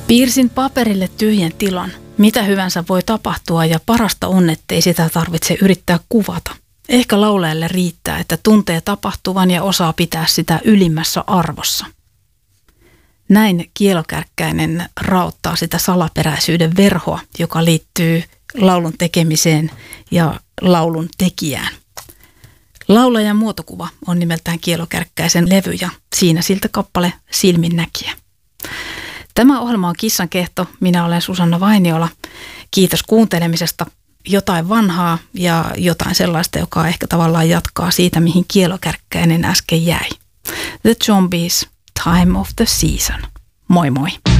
Piirsin paperille tyhjän tilan. Mitä hyvänsä voi tapahtua ja parasta on, ettei sitä tarvitse yrittää kuvata. Ehkä laulajalle riittää, että tuntee tapahtuvan ja osaa pitää sitä ylimmässä arvossa. Näin Kielokärkkäinen raottaa sitä salaperäisyyden verhoa, joka liittyy laulun tekemiseen ja laulun tekijään. Laulajan muotokuva on nimeltään Kielokärkkäisen levy ja siinä siltä kappale Silminnäkijä. Tämä ohjelma on Kissan kehto. Minä olen Susanna Vainiola. Kiitos kuuntelemisesta. Jotain vanhaa ja jotain sellaista, joka ehkä tavallaan jatkaa siitä, mihin Kielokärkkäinen äsken jäi. The Zombies, Time of the Season. Moi moi!